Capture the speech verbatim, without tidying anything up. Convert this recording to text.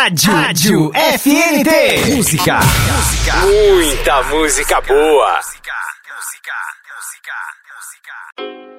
Rádio, Rádio F N T. Música. Música. Muita música boa. Música. Música. Música. Música.